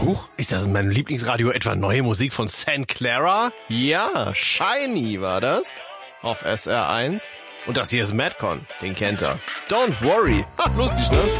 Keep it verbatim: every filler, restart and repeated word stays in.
Huch, ist das in meinem Lieblingsradio etwa neue Musik von Saint Clara? Ja, Shiny war das. Auf S R eins. Und das hier ist Madcon, den kennt er. Don't worry. Ha, lustig, ne?